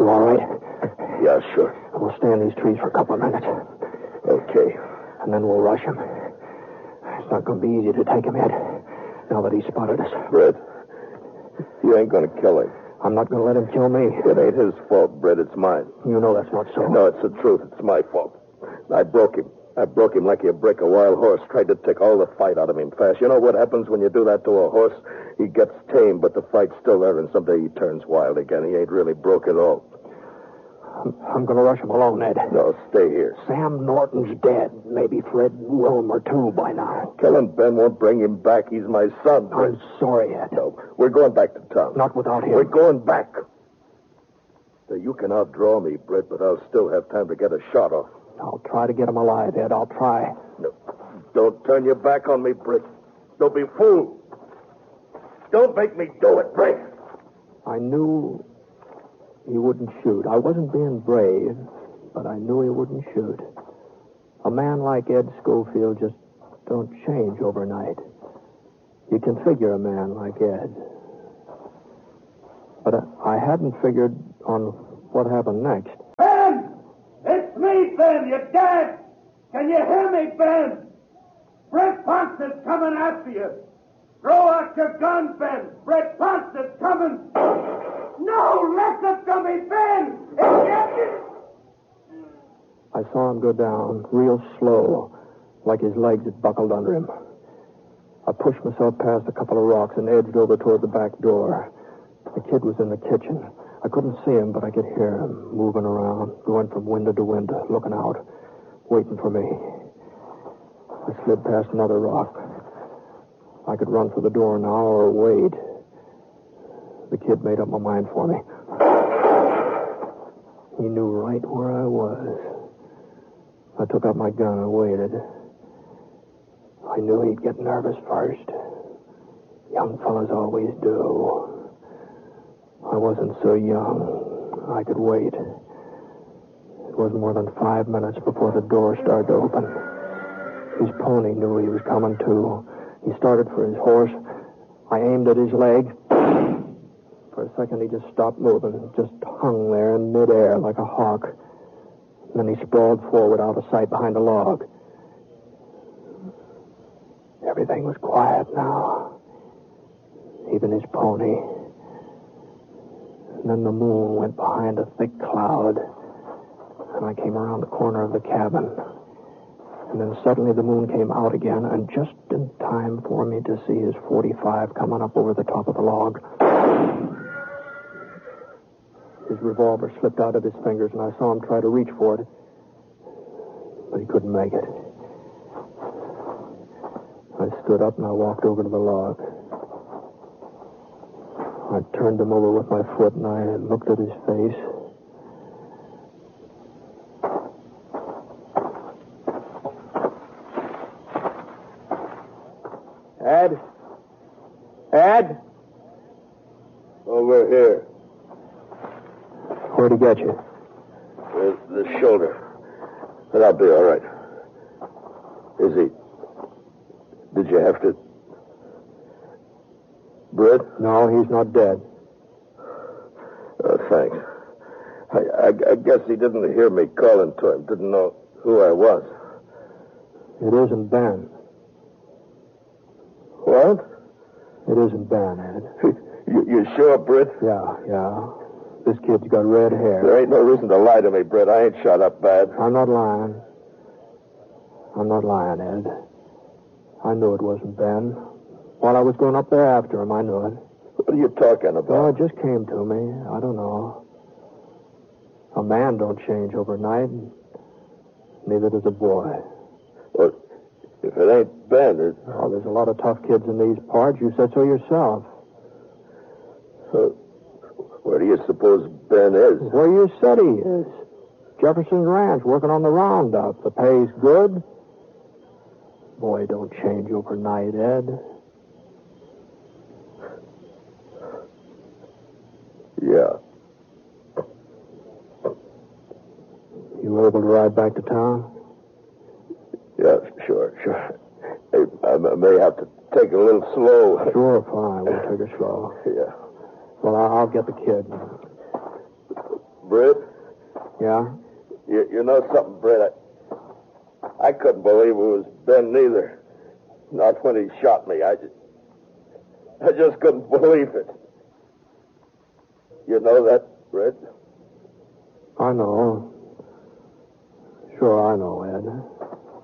You all right? Yeah, sure. We'll stay in these trees for a couple of minutes. Okay. And then we'll rush him. It's not going to be easy to take him yet, now that he's spotted us. Brett, you ain't going to kill him. I'm not going to let him kill me. It ain't his fault, Brett. It's mine. You know that's not so. No, it's the truth. It's my fault. I broke him. I broke him like you break a wild horse. Tried to take all the fight out of him fast. You know what happens when you do that to a horse? He gets tame, but the fight's still there, and someday he turns wild again. He ain't really broke at all. I'm going to rush him alone, Ed. No, stay here. Sam Norton's dead. Maybe Fred Wilmer, too, by now. Killing Ben won't bring him back. He's my son. I'm sorry, Ed. No, we're going back to town. Not without him. We're going back. So you can outdraw me, Britt, but I'll still have time to get a shot off. I'll try to get him alive, Ed. I'll try. No, don't turn your back on me, Britt. Don't be fooled. Don't make me do it, Britt. I knew he wouldn't shoot. I wasn't being brave, but I knew he wouldn't shoot. A man like Ed Schofield just don't change overnight. You can figure a man like Ed. But I hadn't figured on what happened next. Ben! It's me, Ben! You're dead! Can you hear me, Ben? Brett Ponce is coming after you. Throw out your gun, Ben. Brett Ponce is coming. No, listen to me, Ben! I saw him go down, real slow, like his legs had buckled under him. I pushed myself past a couple of rocks and edged over toward the back door. The kid was in the kitchen. I couldn't see him, but I could hear him moving around, going from window to window, looking out, waiting for me. I slid past another rock. I could run for the door now or wait. The kid made up my mind for me. He knew right where I was. I took out my gun and waited. I knew he'd get nervous first. Young fellas always do. I wasn't so young. I could wait. It wasn't more than 5 minutes before the door started to open. His pony knew he was coming, too. He started for his horse. I aimed at his leg. For a second, he just stopped moving, just hung there in midair like a hawk. And then he sprawled forward out of sight behind a log. Everything was quiet now. Even his pony. And then the moon went behind a thick cloud. And I came around the corner of the cabin. And then suddenly the moon came out again, and just in time for me to see his .45 coming up over the top of the log. His revolver slipped out of his fingers, and I saw him try to reach for it. But he couldn't make it. I stood up and I walked over to the log. I turned him over with my foot, and I looked at his face. Ed? Ed? Over here. Where'd he get you? The shoulder. But I'll be all right. Is he... Did you have to... Britt? No, he's not dead. Oh, thanks. I guess he didn't hear me calling to him. Didn't know who I was. It isn't Ben. What? It isn't Ben, Ed. You sure, Britt? Yeah. This kid's got red hair. There ain't no reason to lie to me, Britt. I ain't shot up bad. I'm not lying. Ed. I knew it wasn't Ben. While I was going up there after him, I knew it. What are you talking about? Oh, it just came to me. I don't know. A man don't change overnight. Neither does a boy. Well, if it ain't Ben, Oh, there's a lot of tough kids in these parts. You said so yourself. Where do you suppose Ben is? Where you said he is. Jefferson Ranch, working on the roundup. The pay's good. Boy, don't change overnight, Ed. Yeah. You were able to ride back to town? Yeah, sure. Hey, I may have to take it a little slow. Sure, fine. We'll take it slow. Yeah. Well, I'll get the kid. Britt, Yeah? you know something, Britt? I couldn't believe it was Ben neither. Not when he shot me. I just couldn't believe it. You know that, Britt? I know. Sure, I know, Ed.